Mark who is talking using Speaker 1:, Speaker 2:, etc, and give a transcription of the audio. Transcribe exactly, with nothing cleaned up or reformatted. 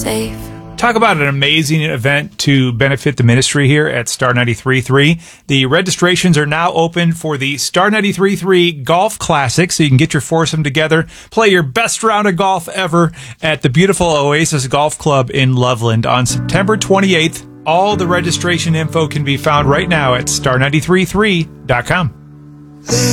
Speaker 1: safe.
Speaker 2: Talk about an amazing event to benefit the ministry here at Star ninety-three point three. The registrations are now open for the Star ninety-three point three Golf Classic, so you can get your foursome together, play your best round of golf ever at the beautiful Oasis Golf Club in Loveland on September twenty-eighth. All the registration info can be found right now at star ninety-three point three dot com.